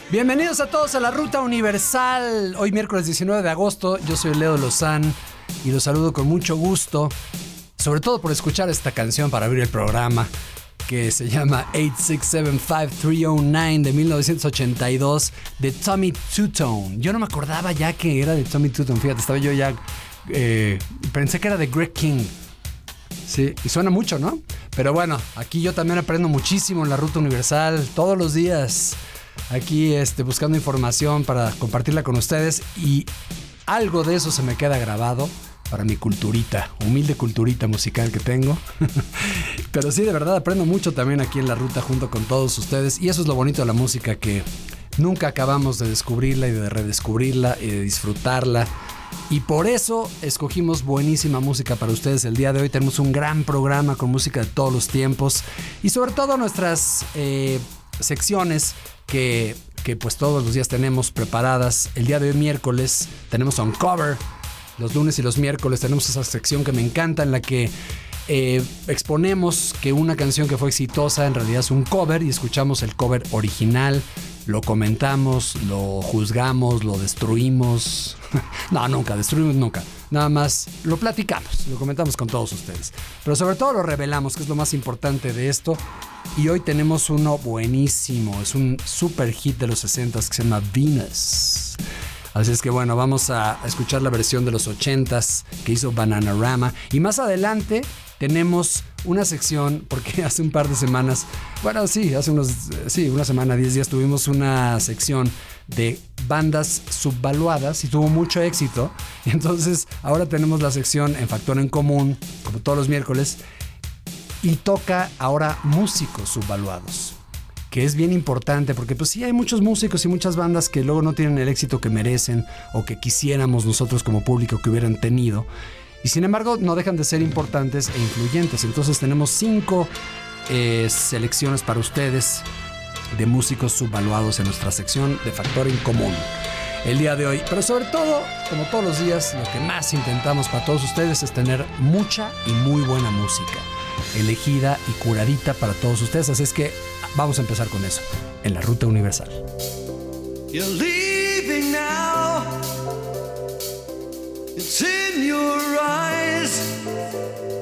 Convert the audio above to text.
Bienvenidos a todos a la Ruta Universal. Hoy miércoles 19 de agosto, yo soy Leo Lozán y los saludo con mucho gusto, sobre todo por escuchar esta canción para abrir el programa, que se llama 8675309 de 1982 de Tommy Tutone. Yo no me acordaba ya que era de Tommy Tutone, fíjate, estaba yo ya... pensé que era de Greg King. Sí, y suena mucho, ¿no? Pero bueno, aquí yo también aprendo muchísimo en la Ruta Universal, todos los días. Aquí buscando información para compartirla con ustedes y algo de eso se me queda grabado para mi culturita, humilde culturita musical que tengo. Pero sí, de verdad aprendo mucho también aquí en la ruta junto con todos ustedes y eso es lo bonito de la música, que nunca acabamos de descubrirla y de redescubrirla y de disfrutarla. Y por eso escogimos buenísima música para ustedes el día de hoy. Tenemos un gran programa con música de todos los tiempos y sobre todo nuestras secciones que pues todos los días tenemos preparadas. El día de hoy miércoles tenemos Uncover. Los lunes y los miércoles tenemos esa sección que me encanta en la que exponemos que una canción que fue exitosa en realidad es un cover y escuchamos el cover original, lo comentamos, lo juzgamos, lo destruimos. No, nunca, destruimos nunca. Nada más lo platicamos, lo comentamos con todos ustedes. Pero sobre todo lo revelamos, que es lo más importante de esto. Y hoy tenemos uno buenísimo, es un super hit de los 60s que se llama Venus. Así es que bueno, vamos a escuchar la versión de los 80s que hizo Bananarama. Y más adelante tenemos una sección, porque hace un par de semanas, bueno, sí, una semana, 10 días, tuvimos una sección de bandas subvaluadas y tuvo mucho éxito. Y entonces ahora tenemos la sección en Factor en Común, como todos los miércoles, y toca ahora músicos subvaluados, que es bien importante porque pues sí hay muchos músicos y muchas bandas que luego no tienen el éxito que merecen o que quisiéramos nosotros como público que hubieran tenido, y sin embargo no dejan de ser importantes e influyentes. Entonces tenemos 5 selecciones para ustedes de músicos subvaluados en nuestra sección de Factor en Común el día de hoy. Pero sobre todo, como todos los días, lo que más intentamos para todos ustedes es tener mucha y muy buena música elegida y curadita para todos ustedes. Así es que vamos a empezar con eso en la Ruta Universal. You're leaving now. It's in your eyes.